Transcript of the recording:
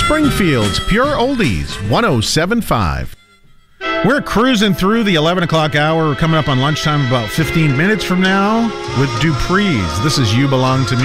Springfield's Pure Oldies, 107.5. We're cruising through the 11 o'clock hour. We're coming up on lunchtime about 15 minutes from now with Dupree's. This is You Belong to Me.